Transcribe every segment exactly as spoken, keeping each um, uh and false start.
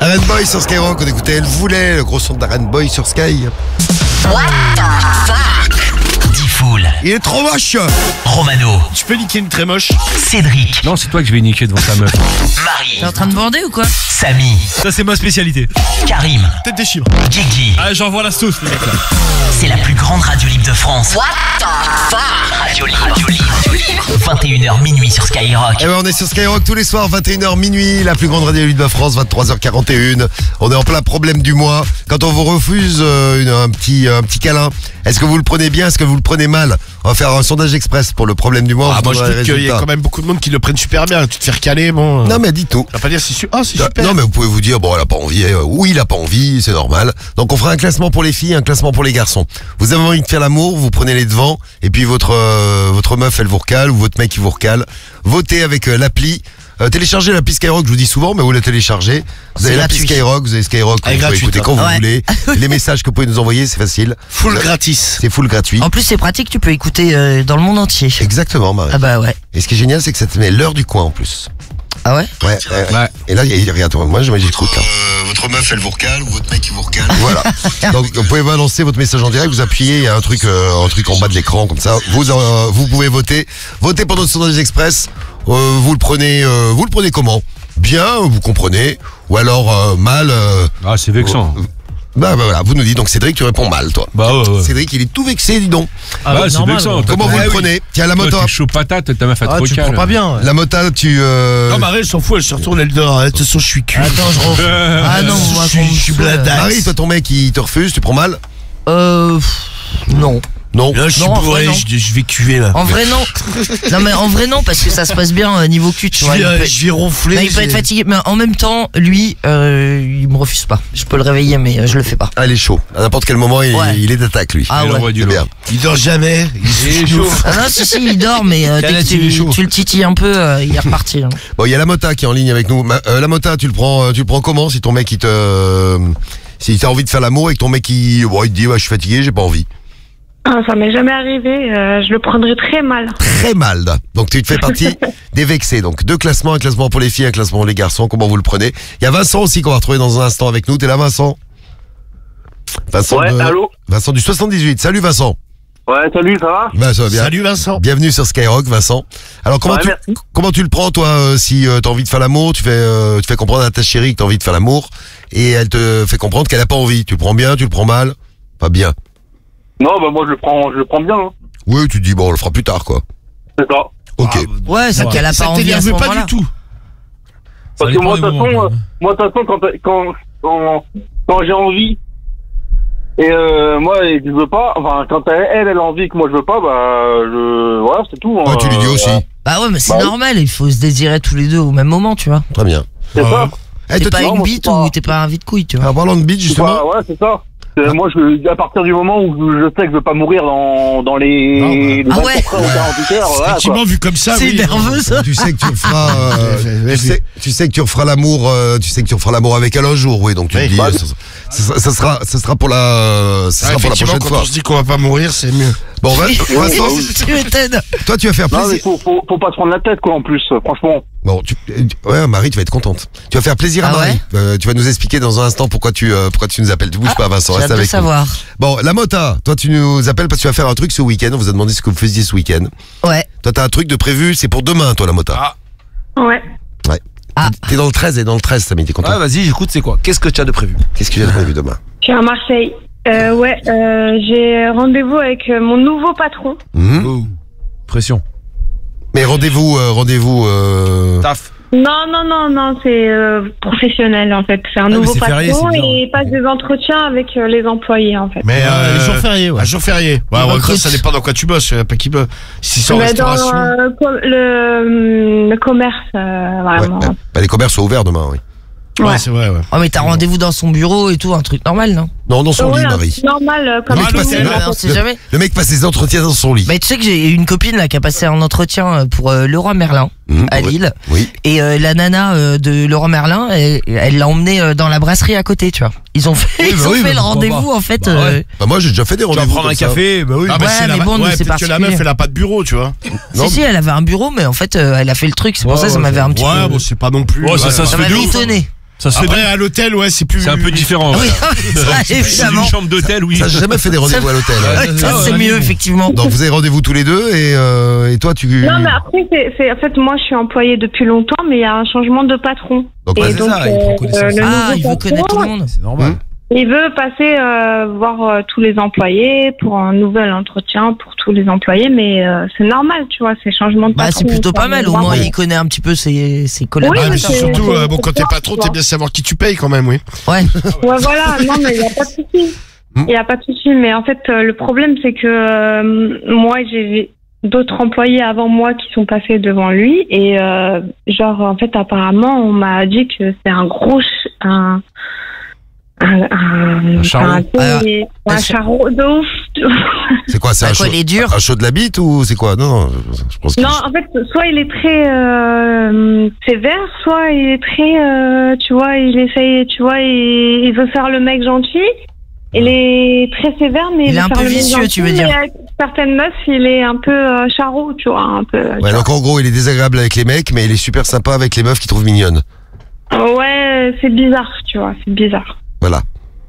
Darren Boy sur Skyrock, on écoutait Elle voulait, le gros son de Darren Boy sur Sky. What the fuck? Diffoul. Il est trop moche. Romano. Tu peux niquer une très moche. Cédric. Non, c'est toi que je vais niquer devant ta meuf. Marie. T'es en train de bander ou quoi? Samy. Ça c'est ma spécialité. Karim. Tête des chiffres. Guigui. Ah, j'envoie la sauce les mecs là. C'est la plus grande radio libre de France. What the fuck? Radio libre. Radio libre. vingt et une heures minuit sur Skyrock. Eh ben, on est sur Skyrock tous les soirs, vingt et une heures minuit, la plus grande radio libre de France, vingt-trois heures quarante et un. On est en plein problème du mois. Quand on vous refuse euh, une, un, petit, un petit câlin, est-ce que vous le prenez bien? Est-ce que vous le prenez mal? On va faire un sondage express pour le problème du mois. Ah, moi je trouve trouve qu'il y a quand même beaucoup de monde qui le prennent super bien. Tu te fais recaler, bon. Non mais dites tout. On va pas dire c'est super. Ah, c'est super. Non mais vous pouvez vous dire, bon elle a pas envie, eh, oui il a pas envie, c'est normal. Donc on fera un classement pour les filles, un classement pour les garçons. Vous avez envie de faire l'amour, vous prenez les devants, et puis votre euh, votre meuf elle vous recale, ou votre mec il vous recale. Votez avec euh, l'appli. Euh, téléchargez l'appli Skyrock, je vous dis souvent, mais vous la téléchargez. Vous avez l'appli Skyrock, vous avez Skyrock, vous pouvez écouter quand vous ouais. voulez. Les messages que vous pouvez nous envoyer, c'est facile. Full gratis. C'est full gratuit. En plus, c'est pratique, tu peux écouter euh, dans le monde entier. Exactement, Marie. Ah bah ouais. Et ce qui est génial, c'est que ça te met l'heure du coin en plus. Ah ouais? Ouais. euh, Ouais. Et là, il y a regarde, moi, j'écoute là. Euh, votre meuf elle vous recale ou votre mec il vous recale. Voilà. Donc vous pouvez balancer votre message en direct, vous appuyez, il y a un truc, euh, un truc en bas de l'écran comme ça. Vous, euh, vous pouvez voter. Votez pour notre sondage express. Euh, vous le prenez, euh, vous le prenez comment? Bien, vous comprenez, ou alors euh, mal. Euh, Ah, c'est vexant. euh, bah, bah voilà, vous nous dites. Donc Cédric, tu réponds mal, toi. Bah ouais, ouais. Cédric, il est tout vexé, dis donc. Ah, bah, ouais, c'est normal, vexant. ouais. Toi, Comment toi, vous ah le oui. prenez? Tiens, la Toi, moto. t'es chaud patate, ta meuf a Ah, trop tu calme. prends pas bien. Ouais. La mota, tu. Euh... Non, Marie, elle s'en fout, elle se retourne, elle dort. De toute façon, je suis cul. Attends, je refais. Ah non, moi, je suis- je suis bladasse. Marie, toi, ton mec, il te refuse, tu prends mal? Euh. pff, Non. Non. Là, je suis Non, en bourré, vrai, non. je, je vais cuver là. En vrai, non. Non, mais en vrai, non, parce que ça se passe bien euh, niveau cul, tu Je vois. vais, Il euh, peut, je vais ronfler. non, il peut j'ai- être fatigué, mais en même temps, lui, euh, il me refuse pas. Je peux le réveiller, mais euh, je le fais pas. Ah, il est chaud. À n'importe quel moment, il, Ouais. il est d'attaque, lui. Ah Il ouais. envoie du C'est lourd. bien. Il dort jamais. Il Il est est chaud. Ah non, si, si, il dort, mais euh, dès que Canette, il est tu, chaud. tu le titilles un peu, euh, il est reparti. Hein. Bon, il y a la Mota qui est en ligne avec nous. Ma- euh, la Mota, tu le prends, euh, tu le prends comment si ton mec il te, euh, si t'as envie de faire l'amour et que ton mec il, bon, il te dit ouais, je suis fatigué, j'ai pas envie. Ah, ça m'est jamais arrivé, euh, je le prendrais très mal. Très mal. Donc tu te fais partie des vexés. Donc deux classements, un classement pour les filles, un classement pour les garçons. Comment vous le prenez? Il y a Vincent aussi qu'on va retrouver dans un instant avec nous. T'es là, Vincent? Vincent, Ouais, de- allô. Vincent du soixante-dix-huit. Salut Vincent. Ouais, salut, ça va? Ben, ça va bien. Salut Vincent. Bienvenue sur Skyrock, Vincent. Alors comment Ouais, tu merci. comment tu le prends toi euh, si euh, t'as envie de faire l'amour, tu fais euh, tu fais comprendre à ta chérie que t'as envie de faire l'amour et elle te fait comprendre qu'elle a pas envie. Tu le prends bien, tu le prends mal? Pas bien. Non, bah moi je le prends, je le prends bien. Hein. Oui, tu te dis bon, on le fera plus tard quoi. C'est ça. Ok. Ouais, c'est qu'elle a Ça pas envie à ce t'énerve pas moment-là. du tout. Parce que moi, de toute façon, euh, moi, de toute façon, quand, quand, quand, quand j'ai envie, et euh, moi, et je veux pas, enfin, quand elle, elle, elle a envie que moi je veux pas, bah, je, voilà, c'est tout. Ouais, hein. tu lui dis aussi. Euh, Bah ouais, mais c'est Bah oui. normal, il faut se désirer tous les deux au même moment, tu vois. Très bien. c'est ça. Eh, T'es toi, pas tu- une moi, bite c'est pas- ou t'es pas un vide couille, tu vois. en parlant de beat C'est justement. pas- ouais, c'est ça. Euh, Moi, je, à partir du moment où je sais que je veux pas mourir dans, dans les, Non, bah- les Ah ouais. vingt-quatre heures ou quarante-huit heures, voilà, quoi. Effectivement, vu comme ça, C'est oui. nerveux, ça. Tu sais que tu referas, euh, tu, sais, tu sais que tu referas l'amour, euh, tu sais que tu referas l'amour avec elle un jour, oui. Donc tu Oui. te dis, Bah, euh, ça, ça- ça sera, ça sera pour la, ça Ah, sera pour la effectivement, prochaine quand fois. on se dit qu'on va pas mourir, c'est mieux. Bon, Vin- Vincent, Tu m'étonnes. toi, tu vas faire Non, mais plaisir. faut, faut, faut pas se prendre la tête, quoi, en plus, euh, franchement. Bon, tu, euh, ouais, Marie, tu vas être contente. Tu vas faire plaisir à Ah Marie. ouais Euh, tu vas nous expliquer dans un instant pourquoi tu, euh, pourquoi tu nous appelles. Tu bouges pas, Vincent, J'ai reste hâte de avec nous. savoir. Bon, la Mota, toi, tu nous appelles parce que tu vas faire un truc ce week-end. On vous a demandé ce que vous faisiez ce week-end. Ouais. Toi, t'as un truc de prévu, c'est pour demain, toi, la Mota. Ah. Ouais. Ouais. Ah. T'es dans le treize et dans le treize, Samy, t'es content? Ah, vas-y, j'écoute, c'est quoi? Qu'est-ce que tu as de prévu? Qu'est-ce que j'ai de prévu demain? Je suis à Marseille. Euh, ouais, euh, j'ai rendez-vous avec euh, mon nouveau patron. Mhm. Oh. Pression. Mais rendez-vous, euh, rendez-vous. Euh... Taf. Non, non, non, non, c'est euh, professionnel en fait. C'est un mais nouveau c'est patron férié, c'est bien. et il passe des entretiens avec euh, les employés en fait. Mais Ah, euh, les jours fériés, ouais. Un jour férié. Ouais, en même temps, recrute. ça dépend dans quoi tu bosses. euh, Pas qui peut. Si c'est en Mais dans restauration. euh, com- le, le commerce, euh, Ouais, vraiment. bah, bah, les commerces sont ouverts demain, oui. Ouais, ouais. c'est vrai, ouais. Oh, mais t'as rendez-vous dans son bureau et tout, un truc normal, non? Non, dans son Ouais, lit, un Marie. truc normal euh, comme Le mec tout le passe- monde, le- en on fait. sait jamais. Le mec passe ses entretiens dans son lit. Bah, tu sais que j'ai une copine là qui a passé un entretien pour euh, Leroy Merlin Mhm, à ouais. Lille. Oui. Et euh, la nana euh, de Leroy Merlin, elle elle l'a emmené euh, dans la brasserie à côté, tu vois. Ils ont fait, Oui, ils bah ont oui, fait mais le pourquoi rendez-vous pas. en fait. Bah ouais. euh, Bah, moi, j'ai déjà fait des Tu vas rendez-vous. prendre un comme ça. café, bah oui. Ah, Ouais, c'est mais la- bon, ouais, c'est peut-être que la particulier. meuf, elle a pas de bureau, tu vois. Non, si, si, elle avait un bureau, mais en fait, euh, elle a fait le truc. C'est pour Ouais, ça que ça ouais, m'avait un petit Ouais, peu. bon, c'est pas non plus. Ouais, ça, ça ouais, se Ça fait de m'avait ouf, hein. étonné. Ça se fait Après, à l'hôtel, ouais, c'est plus. C'est un peu différent. Oui, voilà. ça, C'est évidemment. une chambre d'hôtel, oui. Ça, j'ai jamais fait des rendez-vous à l'hôtel. hein. Ouais, ça, Ah, c'est ouais, mieux, ouais. effectivement. Donc vous avez rendez-vous tous les deux et, euh, et toi tu. Non, mais après, c'est, c'est, en fait, moi, je suis employée depuis longtemps, mais il y a un changement de patron. Donc, Et ouais, c'est donc, ça, il prend connaissance. le Ah, nouveau il veut patron, connaître tout le monde. C'est normal. Il veut passer euh, voir euh, tous les employés pour un nouvel entretien pour tous les employés, mais euh, c'est normal, tu vois, c'est changement de Bah, patron. c'est plutôt ça pas mal. Au va. moins, il connaît un petit peu ses, ses collègues. Oui, Ah, mais mais c'est c'est- surtout, euh, c'est- bon, quand t'es c'est patron, ça, t'aimes bien savoir qui tu payes quand même, oui. Ouais. Ouais, voilà, non, mais il n'y a pas de souci. Il n'y a pas de souci, mais en fait, euh, le problème, c'est que euh, moi, j'ai d'autres employés avant moi qui sont passés devant lui, et euh, genre, en fait, apparemment, on m'a dit que c'est un gros. ch- un, un, un, Un charreau. un- Ah, un un charreau de ouf. c'est quoi, c'est Bah, un quoi, show, il est dur. un show de la bite ou c'est quoi? Non, non, je pense que. Non, en fait, soit il est très euh, sévère, soit il est très, euh, tu vois, il essaye, tu vois, il, il veut faire le mec gentil. Il est très sévère, mais Il est veut un faire peu le mec vicieux, gentil, tu veux dire. mais avec certaines meufs, il est un peu euh, charrot, tu vois, un peu. tu Ouais, donc en gros, il est désagréable avec les mecs, mais il est super sympa avec les meufs qu'il trouve mignonnes. vois. Ouais, c'est bizarre, tu vois, c'est bizarre. Voilà.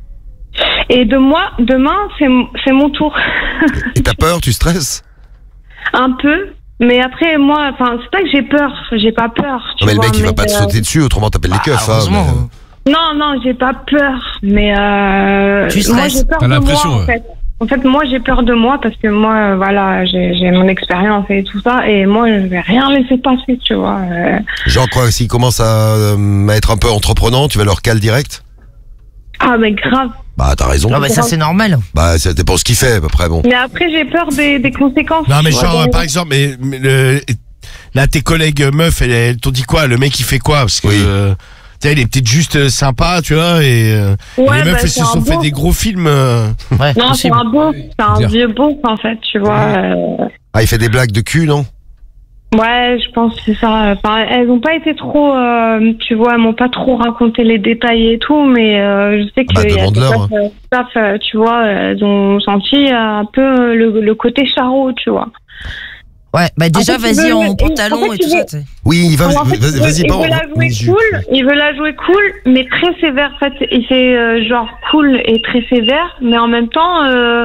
Et de moi, demain, c'est m- c'est mon tour, Et t'as peur, tu stresses? un peu. Mais après, moi, enfin, c'est pas que j'ai peur, j'ai pas peur. Tu Non, mais le vois, mec, il va pas te euh, sauter dessus, autrement t'appelles les keufs. hein, Heureusement. mais- Non, non, j'ai pas peur, mais euh, Tu moi stresses. j'ai peur T'as de moi l'impression, en ouais. fait. En fait, moi j'ai peur de moi parce que moi, euh, voilà, j'ai j'ai mon expérience et tout ça, et moi je vais rien laisser passer, tu vois. euh. Genre quoi, s'ils commencent à, euh, à être un peu entreprenants, tu vas leur caler direct? Ah mais grave. Bah t'as raison. Non, mais ça, c'est normal. Bah ça dépend ce qu'il fait à peu près, bon. Mais après j'ai peur des, des conséquences. Non, mais tu vois. genre, euh, par exemple, mais, mais le, là, tes collègues meufs, elles, elles t'ont dit quoi? Le mec, il fait quoi? Parce que, Oui. euh, tu sais, il est peut-être juste euh, sympa, tu vois, et euh, Ouais, les bah, meufs, elles c'est se un sont fait beau. des gros films. euh, Ouais, Non, c'est possible. un beau, c'est un Dire. vieux beau en fait, tu vois. euh. Ah, il fait des blagues de cul, non? Ouais, je pense que c'est ça. Enfin, elles ont pas été trop, euh, tu vois, elles m'ont pas trop raconté les détails et tout, mais euh, je sais que Ah bah, y a des demande-leur, meufs, euh, staff, euh, tu vois, elles ont senti un peu le, le côté charrot, tu vois. Ouais, bah déjà, En fait, il vas-y veut- en en pantalon fait, et tout il ça, veut- tu sais. Oui, va, En fait, il vas- veut- vas-y, il pas veut la jouer cool, il veut la jouer cool, mais très sévère. En fait, il fait euh, genre cool et très sévère, mais en même temps, euh,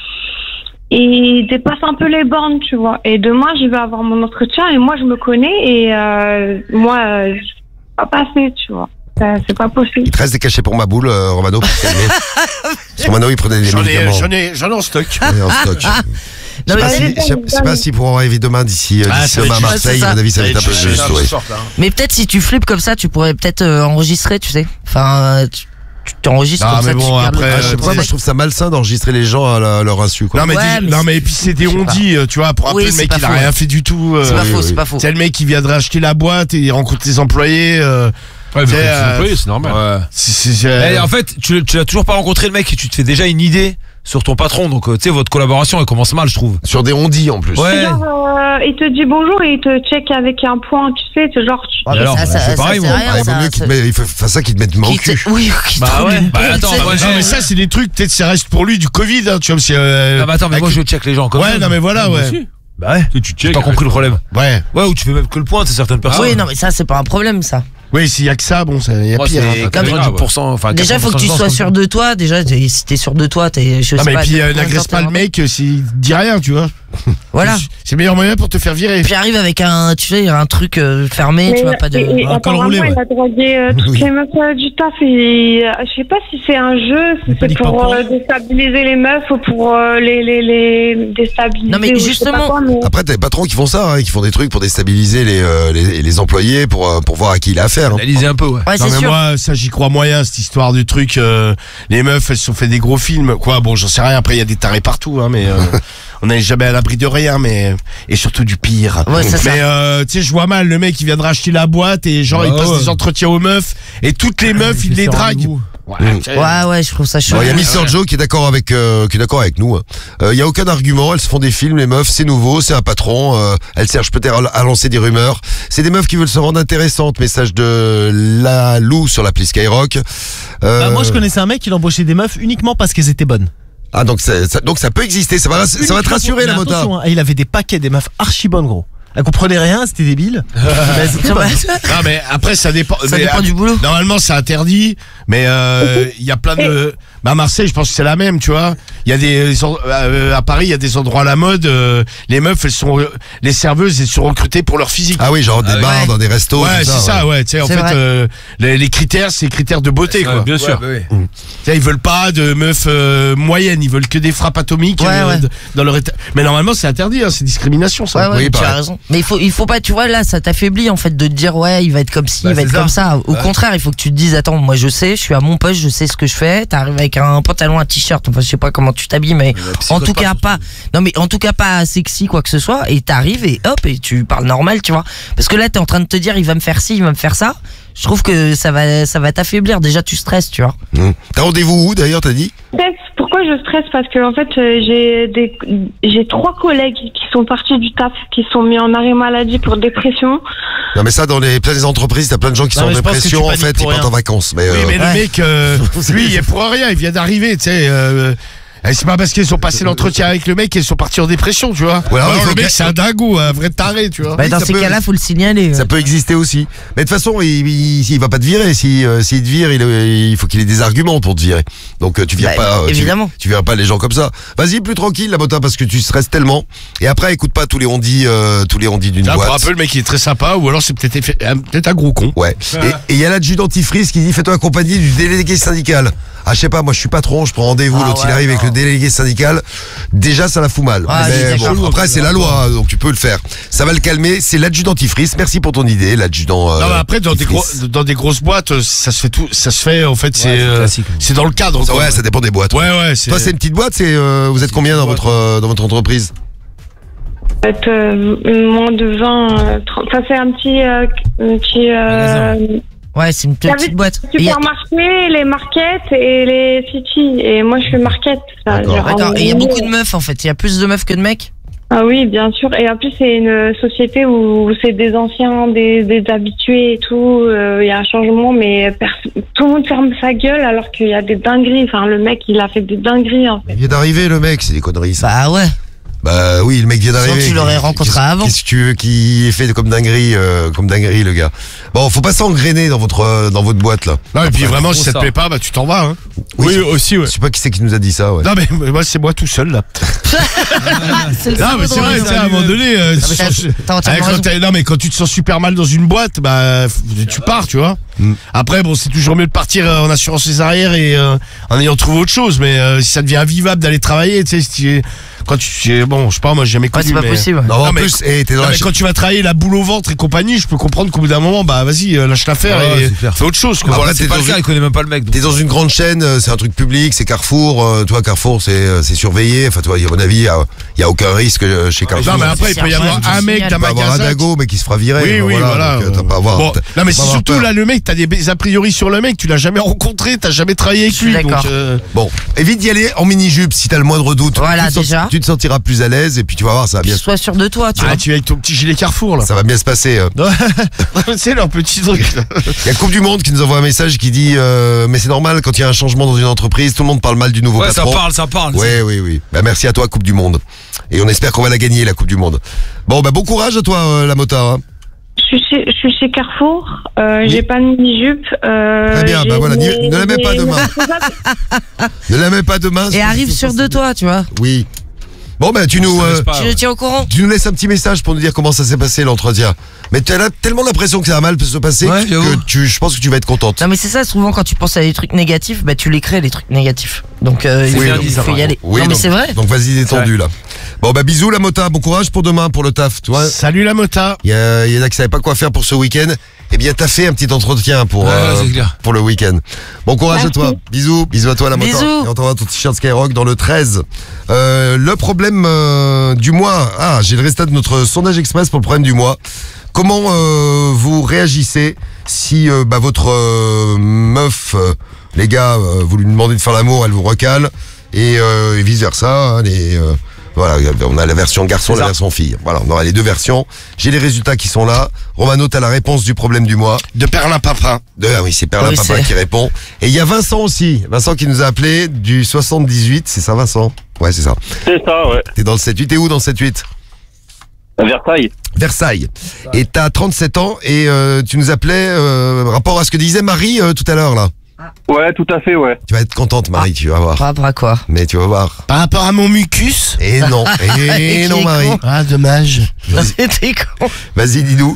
il dépasse un peu les bornes, tu vois. Et demain, je vais avoir mon entretien et moi, je me connais et euh, moi, euh, je vais pas passer, tu vois. Ça, c'est pas possible. Il te reste des cachets pour ma boule, euh, Romano, pour te calmer. Parce que Romano, il prenait des J'en ai, médicaments. j'en ai, j'en ai en stock. Il est en stock. Non, Je sais mais, pas si- je sais- je sais pas s'ils pourront arriver demain d'ici euh, Ah, d'ici ça va demain à être Marseille. juste, À mon avis, ça va Ça être un peu va être juste. juste, ouais. ce soir, là, hein. mais peut-être si tu flippes comme ça, tu pourrais peut-être euh, enregistrer, tu sais. Enfin, tu tu t'enregistres Ah, comme mais ça. bon, tu gardes le- après, Ah, je sais euh, pas, moi je trouve ça malsain d'enregistrer les gens à, la- à leur insu. Quoi. Non, mais, Ouais, dis- mais non, c'est- mais et puis c'est des je sais pas. on-dit, euh, tu vois, pour un Oui, peu le c'est mec, pas il a faux, rien ouais. fait du tout. C'est euh, pas oui, faux, oui. c'est pas faux. C'est le mec qui viendrait acheter la boîte et il rencontre les employés. euh, Ouais, mais C'est, quand euh, c'est employé, c'est normal. ouais. C'est- c'est- c'est- Mais en fait, tu, tu l'as toujours pas rencontré le mec et tu te fais déjà une idée sur ton patron. Donc, euh, tu sais, votre collaboration, elle commence mal, je trouve. Sur des ondits en plus. Ouais. Genre, euh, il te dit bonjour et il te check avec un point, tu sais, c'est genre, tu... Ouais, Et mais alors, ça, bah, ça, c'est ça, pareil, c'est moi. rien, Ah, il vaut ça, mieux qu'il ça- te mette, il faut faire ça qu'il te mette main au qui te- cul. Oui, qui te Bah roule ouais. une Bah, pelle, attends, tu sais. moi, Non, mais ça, c'est des trucs, peut-être ça reste pour lui du Covid, hein, tu vois, parce que, euh, Ah bah attends, mais moi avec- je check les gens comme Ouais, ça. non, mais voilà, Moi ouais. aussi. Bah ouais. Tu check, J'ai pas compris le problème. Ouais. Ouais, ou tu fais même que le point, c'est certaines personnes. Oui, non, mais ça, c'est pas un problème, ça. Oui, s'il y a que ça, bon, ça, il y a Moi, pire. c'est hein. quatre-vingt-dix pour cent. Enfin, Déjà, faut que tu quatre-vingts pour cent sois de sûr chance. de toi. Déjà, t'es- si t'es sûr de toi, t'es. Je Ah, sais mais pas. puis t'es- euh, n'agresse pas le mec euh, s'il dit rien, tu vois. Voilà. C'est le meilleur moyen pour te faire virer. Puis arrive avec un, tu sais, un truc euh, fermé, Mais, tu vois, pas de. et- et un col apparemment, roulé, ouais. il a drogué euh, toutes Oui. les meufs euh, du taf et euh, je sais pas si c'est un jeu, si Mais pas c'est dit que pour pas euh, déstabiliser les meufs ou pour euh, les, les, les déstabiliser. Non, mais ou je sais justement- pas quoi, mais- Après, t'as des patrons qui font ça, hein, qui font des trucs pour déstabiliser les, euh, les, les employés, pour, euh, pour voir à qui il a affaire. hein. Analyser un peu, ouais. Ouais, Non, c'est mais sûr. moi, ça, j'y crois moyen, cette histoire du truc. euh, les meufs, elles se sont fait des gros films. Quoi, bon, j'en sais rien. Après, il y a des tarés partout, hein, mais euh, on n'est jamais à l'abri de rien, mais et surtout du pire. Ouais, c'est ça. Mais euh, tu sais, je vois mal le mec qui viendra acheter la boîte et genre Bah il passe ouais. des entretiens aux meufs et toutes les meufs, il les drague. Ouais, tu sais. Ouais, ouais, je trouve ça chaud. Bon, il y a Mister Joe qui est d'accord avec euh, qui est d'accord avec nous. hein. Euh, Il y a aucun argument. Elles se font des films, les meufs. C'est nouveau, c'est un patron. Euh, elles cherchent peut-être à, à lancer des rumeurs. C'est des meufs qui veulent se rendre intéressantes. Message de la Lou sur l'appli Skyrock. Euh, Bah, moi je connaissais un mec qui embauchait des meufs uniquement parce qu'elles étaient bonnes. Ah donc ça, ça- donc ça peut exister. Ça va rass- ça va te rassurer la Mais motard. attention, hein, il avait des paquets des meufs archi bonnes, gros. Elle comprenait rien, c'était débile. Bah, c'était Non, pas- mais- Non, mais après, ça dépend. Ça mais, dépend euh, du boulot. Normalement, c'est interdit, mais euh, il y a plein de. Bah, à Marseille, je pense que c'est la même, tu vois. Il y a des. euh, à Paris, il y a des endroits à la mode. euh, les meufs, elles sont. Les serveuses, elles sont recrutées pour leur physique. Ah oui, genre des Ah, bars, ouais. dans des restos. Ouais, tout c'est ça, ouais. Tu sais, en C'est fait, vrai. euh, les, les critères, c'est les critères de beauté, Ouais, quoi. bien sûr. Tu sais, ils veulent pas de meufs euh, moyennes, ils veulent que des frappes atomiques Ouais, euh, ouais. de- dans leur état. Mais normalement, c'est interdit, hein, c'est discrimination, ça. Ouais, ouais, Oui, tu as pareil. raison. Mais il faut, il faut pas, tu vois, là, ça t'affaiblit en fait de te dire, ouais, il va être comme ci, Bah, il va c'est être ça. comme ça. Au Ouais. contraire, il faut que tu te dises, attends, moi je sais, je suis à mon poste, je sais ce que je fais. T'arrives avec un pantalon, un t-shirt, enfin, je sais pas comment tu t'habilles, mais en tout cas pas, non mais en tout cas pas sexy quoi que ce soit. Et t'arrives et hop, et tu parles normal, tu vois. Parce que là, t'es en train de te dire, il va me faire ci, il va me faire ça. Je trouve que ça va, ça va t'affaiblir. Déjà, tu stresses, tu vois. Mmh. T'as rendez-vous où d'ailleurs, t'as dit? Stress. Pourquoi je stresse? Parce que en fait, euh, j'ai des, j'ai trois collègues qui sont partis du taf, qui sont mis en arrêt maladie pour dépression. Non mais ça, dans les, plein des entreprises, t'as plein de gens qui Non, sont en mais je pense que tu dépression, en paniques fait, ils pour partent rien. en vacances. Mais, Oui, euh, mais le Ouais. mec, euh, lui, il est pour rien, il vient d'arriver, tu sais. Euh, et c'est pas parce qu'ils ont passé l'entretien avec le mec qu'ils sont partis en dépression, tu vois. Ouais, alors, Alors, il faut le mec, que- c'est un dingo, un vrai taré, tu vois. Bah, Oui, dans ça ces peut- cas-là, faut le signaler. ça peut exister aussi. Mais de toute façon, il, il, il va pas te virer. Si, euh, s'il te vire, il, il faut qu'il ait des arguments pour te virer. Donc euh, tu vires Bah, pas. euh, tu- évidemment. Tu, vires pas les gens comme ça. Vas-y, plus tranquille, la Mota, parce que tu stresses tellement. Et après, écoute pas tous les ondits, euh, tous les ondits d'une Là, pour un boîte. peu, le mec, il est très sympa, ou alors c'est peut-être effe- euh, peut-être un gros con. Ouais. Et il y a l'adjudant antifrice qui dit fais-toi accompagner du délégué syndical. Ah, je sais pas, moi je suis patron, je prends rendez-vous, Ah l'autre il ouais, arrive avec non. le délégué syndical. Déjà, ça la fout mal. Ah, Mais oui, bon, d'accord. après, c'est la loi, hein, donc tu peux le faire. Ça va le calmer. C'est l'adjudant antifrice. Merci pour ton idée, l'adjudant. euh, Non, mais après, dans des, gros, antifrice. dans des grosses boîtes, euh, ça se fait tout, ça se fait, en fait, c'est, c'est euh, classique. c'est dans le cadre. quoi. Ouais, ça dépend des boîtes. Ouais, ouais, c'est. Toi, c'est une petite boîte. C'est euh, vous êtes combien dans votre euh, dans votre entreprise? Peut-être euh, moins de vingt, euh, trente. Ça c'est un petit, euh, un petit euh, Ouais, c'est une T'as petite vu, boîte. Et y a- supermarché, les markets et les city. Et moi je fais market. Ça, D'accord. genre, D'accord. en Et il y a gros. beaucoup de meufs en fait. Il y a plus de meufs que de mecs. Ah oui, bien sûr. Et en plus, c'est une société où c'est des anciens, des, des habitués et tout. Euh, Il y a un changement, mais pers- tout le monde ferme sa gueule alors qu'il y a des dingueries. Enfin, le mec, il a fait des dingueries, en fait. Il vient d'arriver, le mec. C'est des conneries, ça. Bah ouais. Bah oui, le mec vient d'arriver. Sinon, tu l'aurais Qu'est-ce- rencontré avant. Qu'est-ce que tu veux qu'il ait fait comme dinguerie, euh, comme dinguerie, le gars. Bon, faut pas s'engrainer dans votre euh, dans votre boîte là. Non, et puis vraiment, gros, si ça te ça. plaît pas, bah, tu t'en vas, hein. Oui, aussi, ouais. Je sais pas qui c'est qui nous a dit ça. Ouais. Non, mais mais moi, c'est moi tout seul, là. C'est le Non, mais c'est vrai, tu sais, à un moment donné, euh, tu mais t'as- sens- t'as entièrement Ouais, quand raison. t'es- non, mais quand tu te sens super mal dans une boîte, bah, f- tu pars, tu vois. Mm. Après, bon, c'est toujours mieux de partir euh, en assurant ses arrières et euh, en ayant trouvé autre chose, mais euh, si ça devient invivable d'aller travailler, tu sais, si tu es- quand tu, bon, je sais pas, moi, j'ai jamais Ouais, connu. c'est pas mais- possible. Non, en Non, mais- plus, eh, t'es dans Non, la mais ch- quand tu vas travailler la boule au ventre et compagnie, je peux comprendre qu'au bout d'un moment, bah vas-y, euh, lâche l'affaire Ouais, et c'est clair. fais autre chose. Quoi. Après, Voilà, t'es c'est pas dans le cas, une- il connaît même pas le mec. donc. T'es dans une grande chaîne, euh, c'est un truc public, c'est Carrefour. euh, toi, Carrefour, c'est euh, c'est surveillé. Enfin, toi, à mon avis, il y a, il y a aucun risque euh, chez Carrefour. Non, mais après, il peut y c'est avoir un un mec signal. d'un Tu vas avoir un magasin. dago, mais qui se fera virer. Oui, euh, oui, voilà. donc, euh, t'as pas à avoir. Bon, t'as- non, mais t'as c'est pas à avoir surtout peur. là, le mec, t'as des a priori sur le mec, tu l'as jamais rencontré, t'as jamais travaillé avec Je suis lui. d'accord. Donc, euh, Bon, évite d'y aller en mini-jupe si t'as le moindre doute. Voilà, tu te sens- déjà. tu te sentiras plus à l'aise et puis tu vas voir, ça va bien, Sois sûr de toi, tu ah, vois. tu es avec ton petit gilet Carrefour là. ça va bien se passer. euh. Tu sais, leur petit truc. là. Il y a Coupe du Monde qui nous envoie un message qui dit euh, mais c'est normal quand il y a un changement dans une entreprise, tout le monde parle mal du nouveau Ouais, ça patron. parle, ça parle. Oui, oui, oui. Bah, merci à toi, Coupe du Monde. Et on espère qu'on va la gagner, la Coupe du Monde. Bon, bah, bon courage à toi, euh, la mota. Hein. Je suis chez, je suis chez Carrefour. Euh, Oui. J'ai pas de mini-jupe. Euh, Très bien, j'ai bah voilà, des- n'y- ne la mets pas des- demain. Ne la mets pas demain. Et arrive sûr de toi, tu vois. Oui. Bon, bah, tu nous, Ça euh, laisse pas, Tu ouais. le tiens au courant. tu nous laisses un petit message pour nous dire comment ça s'est passé l'entretien. Mais tu as tellement l'impression que ça va mal se passer Ouais, que j'avoue. tu, je pense que tu vas être contente. Non mais c'est ça, souvent quand tu penses à des trucs négatifs, bah tu les crées les trucs négatifs. Donc euh, il Oui, faut, donc il ça faut va. y aller. Oui, non mais donc- c'est vrai. Donc vas-y, détendu là. Bon, bah, bisous, la mota. Bon courage pour demain, pour le taf. Tu vois, Salut la mota. il y, a- il y en a qui savaient pas quoi faire pour ce week-end. Eh bien, t'as fait un petit entretien pour, Ouais, euh, c'est clair. pour le week-end. Bon courage à Merci. toi. Bisous. Bisous à toi, la mota. Bisous. Et on t'envoie ton t-shirt Skyrock dans le treize. Euh, le problème euh, du mois. Ah, j'ai le résultat de notre sondage express pour le problème du mois. Comment euh, vous réagissez si euh, bah, votre euh, meuf, euh, les gars, euh, vous lui demandez de faire l'amour, elle vous recale, et, euh, et vice versa. Hein, les, euh, voilà, on a la version garçon, C'est la ça. version fille. Voilà, on aura les deux versions. J'ai les résultats qui sont là. Romano, t'as la réponse du problème du mois. De Perlin-Papin. De, ah oui, c'est Perlin Oui, Papa c'est- qui répond. Et il y a Vincent aussi. Vincent qui nous a appelé du soixante-dix-huit. C'est ça, Vincent? Ouais, c'est ça. C'est ça, ouais. T'es dans le sept huit. T'es où dans le sept huit? À Versailles. Versailles. Et t'as trente-sept ans et euh, tu nous appelais euh, rapport à ce que disait Marie euh, tout à l'heure là. Ouais, tout à fait, ouais. Tu vas être contente Marie, tu vas voir. Par rapport à quoi? Mais tu vas voir. Par rapport à mon mucus. Et non, et non Marie. Ah, dommage. C'était con. Vas-y, dis-nous.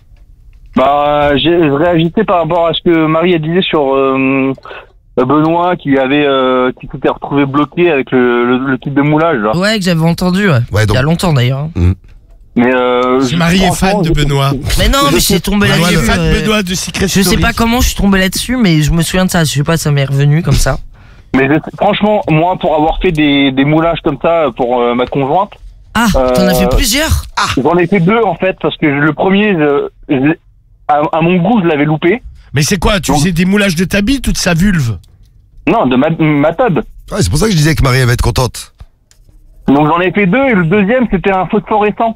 Bah, j'ai je réagissais par rapport à ce que Marie a disait sur euh, Benoît qui avait euh, qui s'était retrouvé bloqué avec le, le, le kit de moulage là. Ouais, que j'avais entendu, ouais. Ouais, donc- Il y a longtemps d'ailleurs. Mais euh, Si Marie est fan de Benoît. Mais non, mais je suis tombé Marie est là-dessus. fan de euh, Benoît de Secret Je sais Story. pas comment je suis tombé là-dessus, mais je me souviens de ça. Je sais pas, ça m'est revenu comme ça. Mais je- franchement, moi, pour avoir fait des, des moulages comme ça pour euh, ma conjointe, Ah, t'en as Euh, fait plusieurs? j'en ai fait deux en fait, parce que le premier, je- je- à, à mon goût, je l'avais loupé. Mais c'est quoi? Tu Donc- faisais des moulages de ta bite ou de sa vulve? Non, de ma, ma tub. Ouais, c'est pour ça que je disais que Marie elle va être contente. Donc j'en ai fait deux, et le deuxième, c'était un phosphorescent.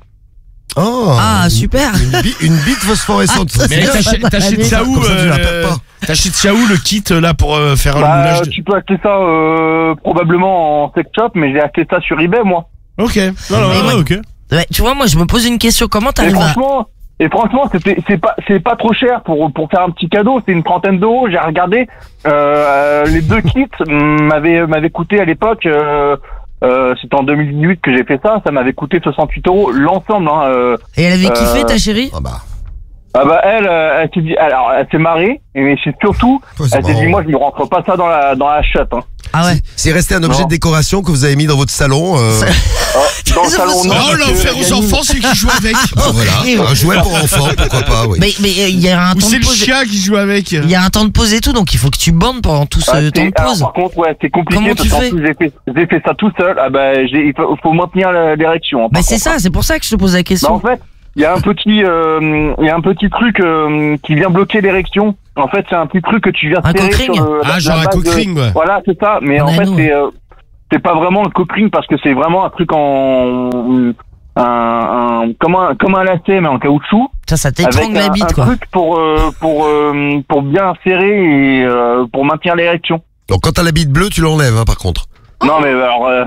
Oh. Ah, super. Une, bi- une bite phosphorescente. Ça, c'est Mais bien. t'achètes t'achètes ça où? Comme ça, tu la euh, perds pas. T'achètes ça où le kit là pour euh, faire un Bah, moulage de... tu peux acheter ça euh, probablement en sex shop, mais j'ai acheté ça sur eBay, moi. Ok. Non, non, Mais non, moi- ok. Ouais, tu vois, moi, je me pose une question. Comment Et t'arrives à... franchement, et franchement, c'était, c'est pas, c'est pas trop cher pour pour faire un petit cadeau. C'est une trentaine d'euros. J'ai regardé, euh, les deux kits m'avaient m'avaient coûté à l'époque. Euh, euh, c'était en deux mille dix-huit que j'ai fait ça. Ça m'avait coûté soixante-huit euros l'ensemble. Hein, euh. Et elle avait kiffé, Euh, ta chérie? Ah bah. Ah bah elle, euh, elle s'est dit, alors elle s'est marrée, mais c'est surtout, Ouais, c'est elle s'est dit, marrant. moi je ne rentre pas ça dans la dans la chatte. Hein. Ah ouais. C'est resté un objet Non. de décoration que vous avez mis dans votre salon. Euh... Dans le salon, non, Oh, parce là, que offert aux Yannick- enfants, c'est qui joue avec. ah, voilà, un jouet pour enfants, pourquoi pas, oui. Mais mais euh, il y a un Ou temps c'est de le pause. chien qui joue avec. Il y a un temps de pause et tout, donc il faut que tu bandes pendant tout ce Ah, temps c'est- de alors, pause. par contre, ouais, c'est compliqué Comment parce tu qu'en fais plus j'ai fait, j'ai fait ça tout seul. Ah bah, j'ai, il faut, faut maintenir la- l'érection. hein, Bah par c'est contre, ça, c'est pour ça que je te pose la Bah, question. en fait, il y a un petit, euh, il y a un petit truc euh, qui vient bloquer l'érection. En fait, c'est un petit truc que tu viens Un serrer cockring. sur le, Ah, la- genre la un base de- cockring, ouais. Voilà, c'est ça. Mais Un en fait, anneau, c'est, euh, c'est pas vraiment le cockring parce que c'est vraiment un truc en, un, un comme un, comme un lacet mais en caoutchouc. Ça, ça Avec t'étrangle la un, bite, un quoi. truc pour, euh, pour, euh, pour bien serrer et euh, pour maintenir l'érection. Donc quand t'as la bite bleue, tu l'enlèves, hein, par contre. Non, mais alors, euh,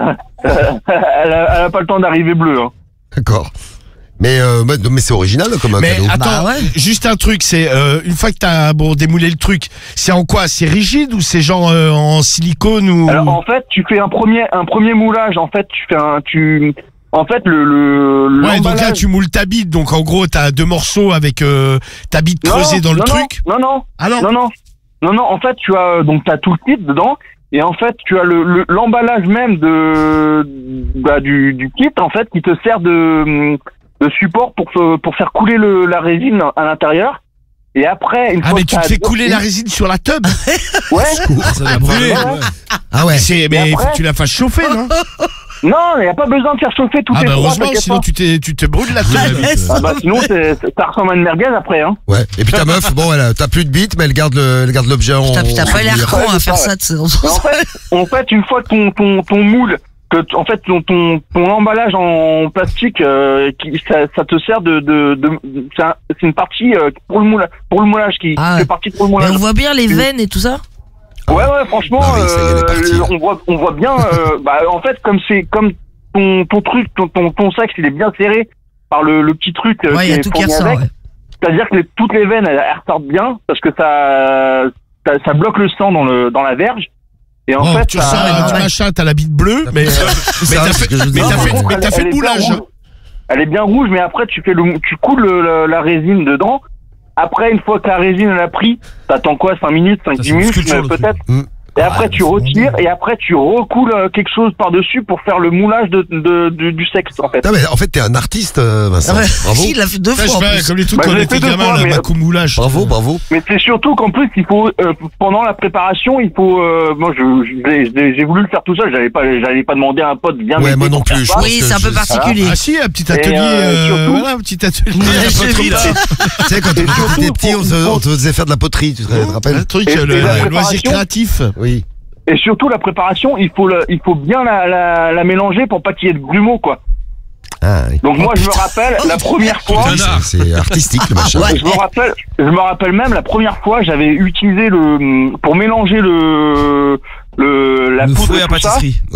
elle, a, elle a pas le temps d'arriver bleue. Hein. D'accord. Mais, euh, mais, mais c'est original comme un Mais cadeau. attends, Bah ouais. juste un truc, c'est euh, une fois que t'as bon démoulé le truc, c'est en quoi? C'est rigide ou c'est genre euh, en silicone ou? Alors en fait, tu fais un premier, un premier moulage. En fait, tu fais un, tu, en fait le, le Ouais, donc là l'emballage- tu moules ta bite, donc en gros t'as deux morceaux avec euh, ta bite Non, creusée dans le non, truc. Non, non, Ah non. non, non, non, non. En fait, tu as donc t'as tout le kit dedans. Et en fait, tu as le le- l'emballage même de bah, du, du kit en fait qui te sert de, de support pour fe- pour faire couler le, la résine à l'intérieur. Et après, une Ah fois mais que tu te t'as fais deux couler kits- la résine sur la tub. Ouais. Ça va brûler. Ouais, ouais. Ah ouais. C'est mais Et faut après- que tu la fasses chauffer, non? Non, il n'y a pas besoin de faire chauffer tout Ah est bah froid, heureusement, t'inquiète sinon pas. tu t'es tu te brûles la tub. Ah bah sinon c'est- c'est- ça ressemble à une merguez après hein. Ouais. Et puis ta meuf, bon, elle a- t'as plus de bite, mais elle garde le, elle garde l'objet en. Putain, puis t'as pas l'air en- con à Ouais, faire c'est ça. de- Mais en fait, en fait, une fois que ton ton ton moule, que t- en fait ton ton, ton emballage en plastique, euh, qui ça, ça te sert de de, de c'est un- c'est une partie euh, pour le moulage, pour le moulage qui Ah ouais. fait partie pour le Mais moulage. on voit bien les veines et tout ça. Ouais ouais, franchement, Marie, ça y est, elle est euh, partie, là. on voit on voit bien. euh, bah en fait, comme c'est comme ton ton truc, ton ton ton sexe, il est bien serré par le le petit truc euh, Ouais, il qui y a est tout qui fourni ressort. avec. Ouais. C'est-à-dire que les- toutes les veines, elles, elles ressortent bien parce que ça, ça, ça bloque le sang dans le dans la verge. Et en Bon, fait, tu ça, ressors ouais, du ouais. machin, t'as la bite bleue, mais euh, mais ça, t'as c'est fait ce que je veux mais dire. t'as fait par contre, mais t'as elle- fait elle le est bien moulage. rouge. Elle est bien rouge, mais après tu fais le, tu coules le- le- la résine dedans. Après, une fois que la résine elle a pris, t'attends quoi, cinq minutes, cinq Ça, dix c'est une minutes, sculpture, le peut-être. truc. Et après tu retires et après tu recoules euh, quelque chose par dessus pour faire le moulage de, de, du, du sexe en fait. Non, mais en fait, t'es un artiste, euh, Vincent. Ah ouais. Bravo. Il l'a fait deux Ça, fois. je en fais plus. comme les trucs Bah, quand je on l'ai était fait deux gamin, fois, là, mais- Macou moulage. Bravo, bravo. Mais c'est surtout qu'en plus il faut euh, pendant la préparation il faut euh, moi je, je l'ai- je l'ai- j'ai voulu le faire tout seul, j'avais pas j'avais pas demandé à un pote bien Ouais, m'aider moi non pour faire plus. Je ça. pense Oui, que c'est un peu je- particulier. Ah si, un petit Et, atelier, euh, euh, surtout- voilà, un petit atelier. Ouais, La je poterie, vis là. Tu sais, quand Et t'étais surtout, petit, on, se- on te faisait faire de la poterie, tu te te rappelles? Un truc, Et- le et la le loisir préparation créatif. Oui. Et surtout la préparation, il faut le, il faut bien la, la, la mélanger pour pas qu'il y ait de grumeaux quoi. Ah, oui. Donc moi je me rappelle la première fois, Putain, C'est- C'est artistique, le machin. Ouais. je me rappelle, je me rappelle même la première fois j'avais utilisé le pour mélanger le le la Le poudre fouet et à tout ça, pâtisserie. Ouais.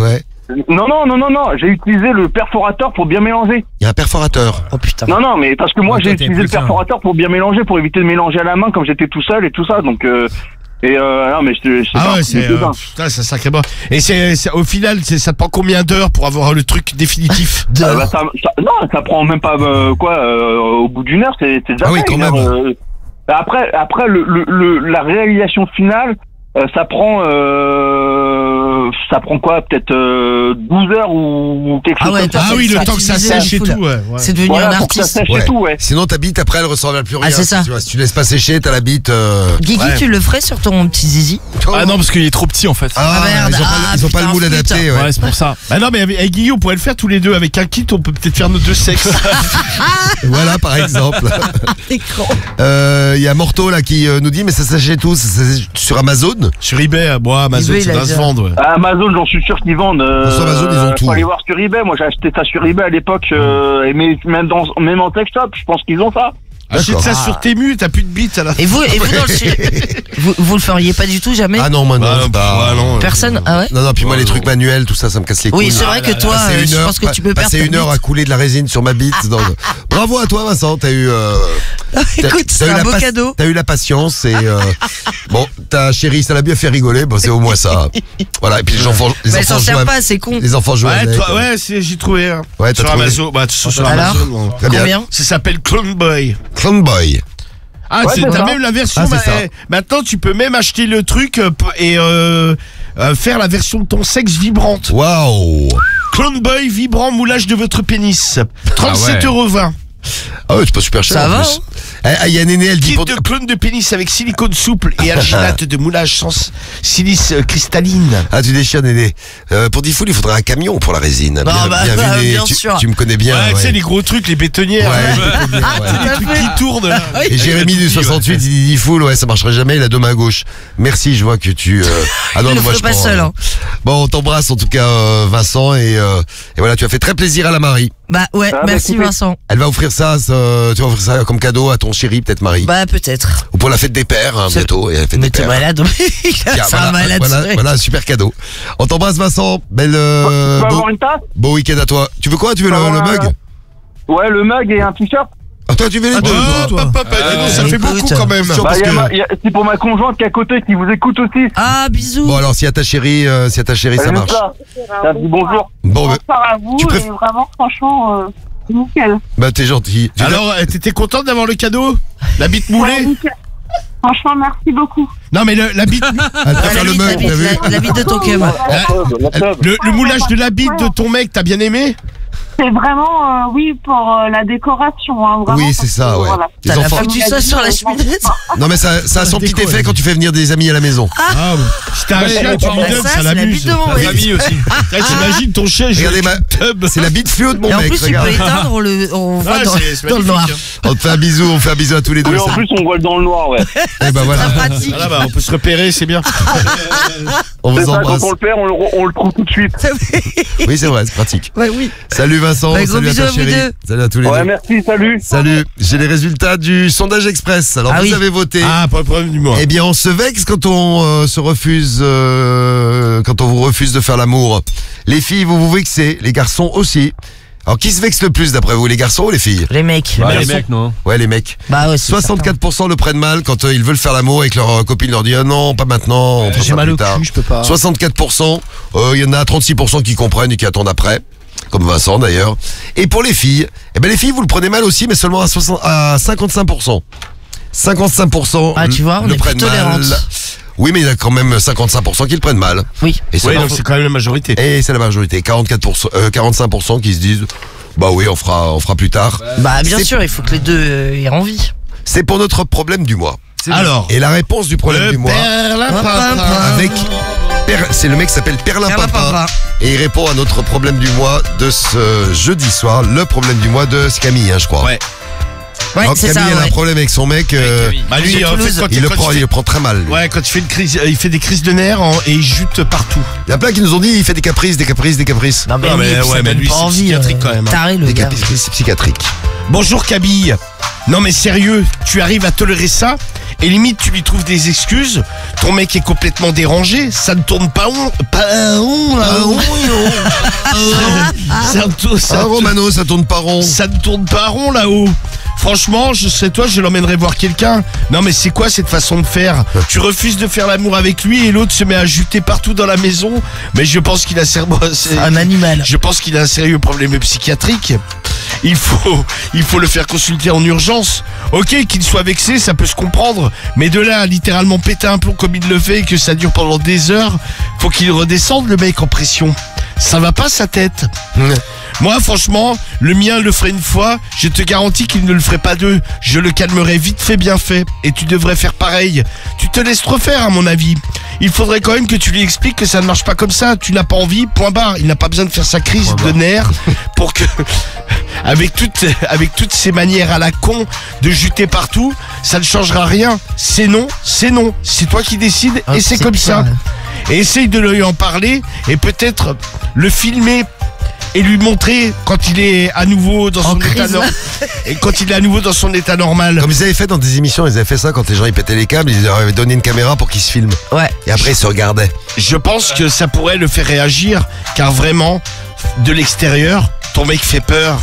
Non, non, non, non, non, j'ai utilisé le perforateur pour bien mélanger. Il y a un perforateur. Oh putain. Non, non, mais parce que moi, Ouais, j'ai toi, t'es utilisé le plus, hein. perforateur pour bien mélanger, pour éviter de mélanger à la main comme j'étais tout seul et tout ça, donc... Euh, et euh, non, mais je te... je sais Ah pas, ouais, c'est c'est euh, dingue. putain, c'est sacré bon. Et c'est c'est- au final, c'est- ça te prend combien d'heures pour avoir le truc définitif? Euh, bah, ça, ça- non, ça prend même pas euh, quoi. Euh, au bout d'une heure, c'est c'est déjà Ah oui, fait, quand une même. heure, euh. Après, après le, le, le- la réalisation finale, euh, ça prend, euh, ça prend quoi, peut-être euh, douze heures ou, ou quelque Ah chose ouais, comme ça. t'as- Ah oui, le ça temps que ça utilisé sèche et full. tout, ouais. ouais. C'est devenu Voilà, un pour que ça artiste. sèche Ouais. et tout, ouais. Sinon ta bite après elle ressemble plus rien. Ah, c'est ça. Si tu, vois, si tu laisses pas sécher, t'as la bite. euh, Guigui, Ouais. tu le ferais sur ton petit zizi? Ah non, parce qu'il est trop petit en fait. Ah, Ah, merde. ils ont pas, Ah, ils ont pas putain, le moule flûte. adapté. Ouais. Ouais, c'est pour ça. Bah non, mais avec avec Guillaume, on pourrait le faire tous les deux. Avec un kit, on peut peut-être faire nos deux sexes. Voilà par exemple. T'es con. Euh, Il y a Morto là qui euh, nous dit mais ça s'achète tout, ça s'achète sur Amazon. Sur eBay, euh, bon, Amazon, eBay, ça il a va se déjà- vendre. ouais. À Amazon, j'en suis sûr qu'ils vendent. Euh, Sur Amazon, ils ont tout. Faut aller voir sur eBay. Moi, j'ai acheté ça sur eBay à l'époque, euh, et mais même dans, même en tech shop, je pense qu'ils ont ça. Achète D'accord. ça sur Temu, t'as plus de bits à la Et vous, et vous dans le chez- vous, vous le feriez pas du tout, jamais? Ah non moi non. Bah, c'est bah, pas- ouais, non, euh, Personne? Ah ouais? Non non puis moi les trucs manuels tout ça ça me casse les couilles. Oui, c'est vrai que toi, Passer euh, une je heure, pense que tu peux perdre passer ta une heure bite. à couler de la résine sur ma bite. dans- Bravo à toi Vincent, t'as eu. Euh... t'as- Écoute, t'as c'est eu un la beau pas- cadeau. T'as eu la patience et euh, bon ta chérie ça l'a bien fait rigoler, bon c'est au moins ça. Voilà et puis les enfants les Mais elle enfants s'en jouent sert avec- pas, c'est con. les enfants jouent Ouais, avec. toi, ouais, c'est- j'ai trouvé. hein. Ouais, t'as sur trouvé. Amazon. Bah, sur, sur Alors Amazon. bon. Très bien. Combien? Ça s'appelle Clone Boy. Clone Boy. Ah, Ouais, c'est- c'est t'as ça. même la version. Ah, c'est bah, ça. eh, maintenant, tu peux même acheter le truc euh, p- et euh, euh, faire la version de ton sexe vibrante. Waouh. Clone Boy vibrant moulage de votre pénis. trente-sept euros vingt. Ah ouais c'est pas super cher. Ça en va, plus. hein Eh, il y a Néné elle dit Kit pour- de clone de pénis avec silicone souple et alginate de moulage sans silice euh, cristalline. Ah tu déchires Néné. Euh, pour dix foules il faudrait un camion pour la résine. bah, bah, Néné. bien tu, sûr. tu me connais bien. Ouais, tu sais, ouais. les gros trucs, les bétonnières. Ouais, hein. je peux bien, ouais. tout Les à trucs fait. qui tournent. là. Et Jérémy du soixante-huit, il dit dix foules, ouais, ça marcherait jamais, il a deux mains gauche. Merci, je vois que tu. Euh... Ah Il le moi ferait je pas prends, seul, euh, hein. Bon, on t'embrasse en tout cas, euh, Vincent, et, euh, et voilà, tu as fait très plaisir à la Marie. Bah ouais, Ah, bah, merci écoutez. Vincent. Elle va offrir ça, ça, tu vas offrir ça comme cadeau à ton chéri, peut-être Marie. Bah peut-être. Ou pour la fête des pères, hein, C'est- bientôt, et la fête Mais des t'es pères. malade, Tiens, c'est un voilà, malade. voilà, c'est- voilà, super cadeau. On t'embrasse Vincent, belle, euh, Tu peux beau, avoir une tasse? beau week-end à toi. Tu veux quoi? Tu veux Tu le, peux le avoir mug? un- Ouais, le mug et un t-shirt. Ah, toi, tu veux les deux, Hop, toi. hop, hop, dis donc, ça Euh, fait écoute. beaucoup quand même. Sûr, Bah, parce y a que- ma- y a- c'est pour ma conjointe qui est à côté, qui vous écoute aussi. Ah, bisous. Bon, alors, si à ta chérie, euh, si à ta chérie, ça Elle est marche. là. Elle dit bonjour. Bon, bah, Bonsoir à vous tu préf- et vraiment, franchement, euh, nickel. bah, t'es gentil. Tu Alors, euh, t'étais contente d'avoir le cadeau? La bite Ouais, moulée? nickel. Franchement, merci beaucoup. Non, mais le, la bite. Elle Ah, préfère la le bite, la mug, bite, t'as vu? la- la bite de ton cum. La teub, la teub. Le, le moulage de la bite de ton mec, t'as bien aimé? C'est vraiment, euh, oui, pour euh, la décoration. Hein, vraiment, Oui, c'est parce ça, que, ouais. voilà. Les T'as la enfants. foutu ça sur la cheminée. Non, mais ça, ça a son petit déco, effet elle. quand tu fais venir des amis à la maison. Ah, bon. Si t'as un chien, tu lui Ah, donnes, ça, ça c'est la l'amuse. bite de mon La mec. famille aussi. Là, T'imagines ton chien, je Regardez, ma... c'est la bite fluo de mon Et en mec. plus, tu regarde. peux éteindre, on, le, on voit Ah, dans, c'est- c'est dans le noir. magnifique, hein. On te fait un bisou, on fait un bisou à tous les deux. Oui, en plus, on voit le dans le noir, ouais. Et ben voilà, C'est pratique. Voilà, bah, on peut se repérer, c'est bien. on C'est vous ça, quand embrasse. on le perd, on le, on le trouve tout de suite. Oui, c'est vrai, c'est pratique. Ouais, oui. Salut Vincent, Bah, gros salut à bisous ta à vous chérie. deux. Salut à tous les Ouais, deux. merci, salut. Salut, j'ai les résultats du sondage express. Alors Ah vous oui. avez voté. Ah, pas de problème du mois. Eh bien, on se vexe quand on euh, se refuse, euh, quand on vous refuse de faire l'amour. Les filles, vous vous vexez, les garçons aussi. Alors, qui se vexe le plus d'après vous, les garçons ou les filles? Les mecs. Bah, les mecs, non. Ouais, les mecs. Bah ouais, c'est soixante-quatre pour cent le prennent mal quand euh, ils veulent faire l'amour et que leur euh, copine leur dit ah non, pas maintenant, on fera J'ai ça mal plus au tard. cul, je peux pas. soixante-quatre pour cent, euh, il y en a trente-six pour cent qui comprennent et qui attendent après, comme Vincent d'ailleurs. Et pour les filles, eh ben les filles vous le prenez mal aussi, mais seulement à, soixante à cinquante-cinq pour cent. cinquante-cinq pour cent Ah, tu vois, on le est plus prennent mal. tolérante. Oui, mais il y a quand même cinquante-cinq pour cent qui le prennent mal. Oui. Et c'est Oui, pas donc faux. c'est quand même la majorité. Et c'est la majorité, quarante-quatre pour cent, euh, quarante-cinq pour cent qui se disent bah oui, on fera, on fera plus tard. Bah bien C'est- sûr, il faut que les deux euh, aient envie. C'est pour notre problème du mois. Alors, Et la réponse du problème le du mois père, la Hop, papa. hop, hop. avec Per- c'est le mec qui s'appelle Perlin Perlin Papa, Papa. et il répond à notre problème du mois de ce jeudi soir, le problème du mois de Camille, hein, je crois. Ouais. Ouais, Alors, c'est Camille, ça. elle a un ouais. problème avec son mec. euh, Camille. Bah lui, C'est en fait, Toulouse. quand, il le quand prend, il il fait- le prend très mal. lui. Ouais, quand il fait une crise, il fait des crises de nerfs en- et il jute partout. Il y a plein qui nous ont dit il fait des caprices, des caprices, des caprices. Non mais, Non, oui, mais et puis ouais, ça mais donne lui, pas c'est envie. psychiatrique euh, quand même, hein. Taré le Des gars. caprices psychiatriques. Bonjour Kabyle. Non mais sérieux, tu arrives à tolérer ça et limite tu lui trouves des excuses. Ton mec est complètement dérangé, ça ne tourne pas rond, pas rond, là, rond, ça, tourne, ça, Ah, Romano, ça tourne pas rond. ça ne tourne pas rond là-haut. Franchement, je serais toi, je l'emmènerais voir quelqu'un. Non mais c'est quoi cette façon de faire? Tu refuses de faire l'amour avec lui et l'autre se met à juter partout dans la maison. Mais je pense qu'il a cerveau, c'est Un animal. Je pense qu'il a un sérieux problème psychiatrique. Il faut, il faut le faire consulter en urgence. Ok, qu'il soit vexé, ça peut se comprendre. Mais de là à littéralement péter un plomb comme il le fait et que ça dure pendant des heures, faut qu'il redescende le mec en pression. Ça va pas sa tête. Moi, franchement, le mien le ferait une fois. Je te garantis qu'il ne le ferait pas deux. Je le calmerai vite fait, bien fait. Et tu devrais faire pareil. Tu te laisses trop faire, à mon avis. Il faudrait quand même que tu lui expliques que ça ne marche pas comme ça. Tu n'as pas envie, point barre. Il n'a pas besoin de faire sa crise de nerfs pour que, avec toutes, avec toutes ces manières à la con de juter partout, ça ne changera rien. C'est non, c'est non. C'est toi qui décides Ah, et c'est c'est comme clair. ça. Et essaye de lui en parler et peut-être le filmer et lui montrer quand il est à nouveau dans En son état crise. normal. Et quand il est à nouveau dans son état normal. Comme ils avaient fait dans des émissions, ils avaient fait ça quand les gens ils pétaient les câbles, ils leur avaient donné une caméra pour qu'ils se filment. Ouais. Et après ils se regardaient. Je pense que ça pourrait le faire réagir, car vraiment, de l'extérieur, ton mec fait peur.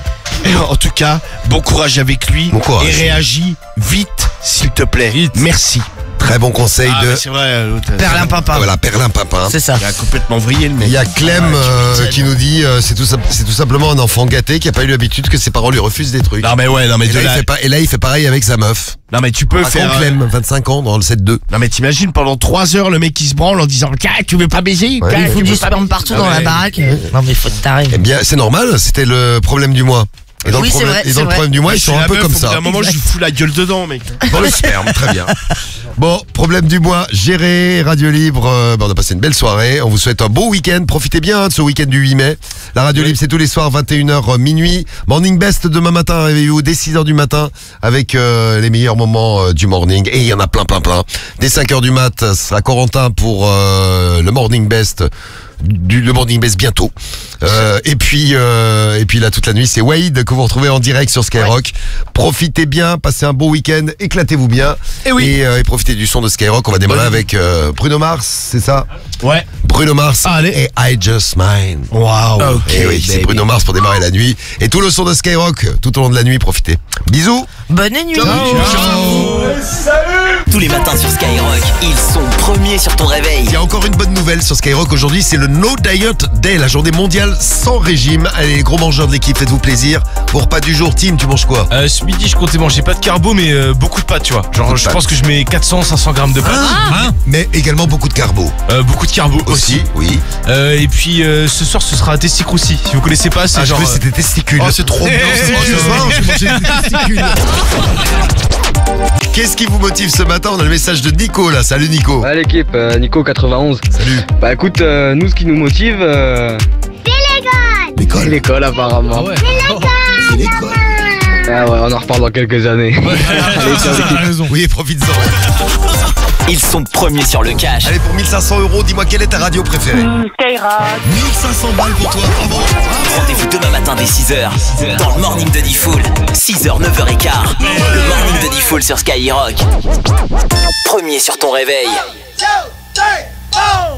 Et en tout cas, bon courage avec lui. Bon courage. Et réagis vite, s'il te plaît. Vite. Merci. Très bon conseil Ah, de. mais c'est vrai, l'autre. Perlin Papin. Voilà, Perlin Papin. C'est ça. Il a complètement vrillé le mec. Il y a Clem Ah, tu euh, m'étonnes. qui nous dit euh, c'est tout, sim- c'est tout simplement un enfant gâté qui a pas eu l'habitude que ses parents lui refusent des trucs. Non mais ouais, non mais et, de là, il là- fait pas, et là il fait pareil avec sa meuf. Non mais tu peux Par faire. contre, Clem, vingt-cinq ans dans le sept deux. Non mais t'imagines pendant trois heures le mec qui se branle en disant ah, tu veux pas baiser Ouais. Ah, Il tu fout veux du pas sperme baiser partout Ah, dans la ouais. baraque. Non mais faut te taré. Eh bien, c'est normal, c'était le problème du mois. Et dans Oui, le c'est problème, vrai, et dans c'est le vrai. problème du mois, Moi, ils je suis sont un la peu meuf, comme au bout ça. d'un moment je lui fous la gueule dedans mec. Dans le sperme, très bien. Bon, problème du mois, géré, Radio Libre, euh, ben, on a passé une belle soirée, on vous souhaite un beau week-end, profitez bien hein, de ce week-end du huit mai. La Radio Libre c'est tous les soirs, vingt et une heures minuit. Morning Best demain matin, réveillez-vous dès six heures du matin avec euh, les meilleurs moments euh, du morning. Et il y en a plein, plein, plein. Dès cinq heures du mat, ce sera Corentin pour euh, le Morning Best. Du, le Morning Best bientôt. Euh, et puis euh, et puis là toute la nuit c'est Wade que vous retrouvez en direct sur Skyrock. Profitez bien, passez un beau week-end, éclatez-vous bien. Et oui. Et, euh, et profitez du son de Skyrock. On va démarrer Bonne- avec euh, Bruno Mars, c'est ça? Ouais. Bruno Mars Allez. et I Just Mine. Waouh. Ok, Et oui, c'est baby. Bruno Mars pour démarrer la nuit. Et tout le son de Skyrock tout au long de la nuit, profitez. Bisous. Bonne nuit. Tous les matins sur Skyrock, ils sont premiers sur ton réveil. Il y a encore une bonne nouvelle sur Skyrock aujourd'hui, c'est le No Diet Day, la journée mondiale sans régime. Allez, les gros mangeurs de l'équipe, faites-vous plaisir. Pour repas du jour, Tim, tu manges quoi? Euh, ce midi, je comptais manger pas de carbo, mais euh, beaucoup de pâtes, tu vois. Genre, Beaucoup de je pâtes. pense que je mets quatre cents, cinq cents grammes de pâtes. Hein Mais également beaucoup de carbo. Euh, beaucoup de carbo aussi. Aussi, oui. Euh, et puis, euh, ce soir, ce sera testicroussi. Si vous connaissez pas, c'est Ah, je genre. croyais que c'était testicules. Oh, c'est trop bien. Oh, ce soir, j'ai mangé des testicules. Qu'est-ce qui vous motive ce matin? On a le message de Nico là. Salut Nico. Ouais l'équipe, euh, Nico quatre-vingt-onze. Salut. Bah écoute, euh, nous ce qui nous motive, euh, c'est L'école. l'école apparemment. Ah ouais. C'est l'école. Ah ouais, on en reparle dans quelques années. Allez, ciao l'équipe. raison. Oui, profite-en. Ils sont premiers sur le cash. Allez, pour mille cinq cents euros, dis-moi quelle est ta radio préférée? Skyrock. mille cinq cents balles pour toi. Bravo. Rendez-vous demain matin dès six heures dans le Morning de Diffoul. six heures, neuf heures quinze. Le Morning de Diffoul sur Skyrock. Premier sur ton réveil.